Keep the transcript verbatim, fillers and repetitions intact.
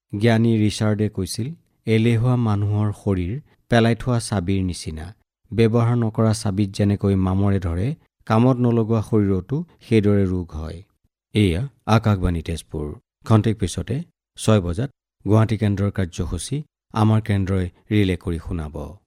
জ্ঞানী ৰিচাৰ্ডে কৈছিল, এলেহুৱা মানুহৰ শৰীৰ পেলাই থোৱা চাবিৰ নিচিনা। ব্যৱহাৰ নকৰা চাবিত যেনেকৈ মামৰে ধৰে, কামত নলগোৱা শৰীৰতো সেইদৰে ৰোগ হয়। এয়া আকাশবাণী তেজপুৰ। খন্তেক পিছতে ছয় বজাত গুৱাহাটী কেন্দ্ৰৰ কাৰ্যসূচী আমাৰ কেন্দ্ৰই ৰিলে কৰি শুনাব।